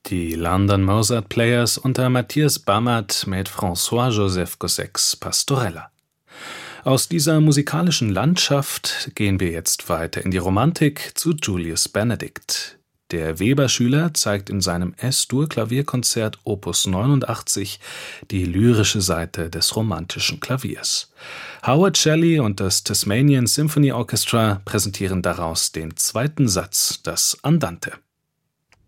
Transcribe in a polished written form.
Die London Mozart Players unter Matthias Bammert mit François-Joseph Gossec's Pastorella. Aus dieser musikalischen Landschaft gehen wir jetzt weiter in die Romantik zu Julius Benedict. Der Weber-Schüler zeigt in seinem S-Dur-Klavierkonzert Opus 89 die lyrische Seite des romantischen Klaviers. Howard Shelley und das Tasmanian Symphony Orchestra präsentieren daraus den zweiten Satz, das Andante.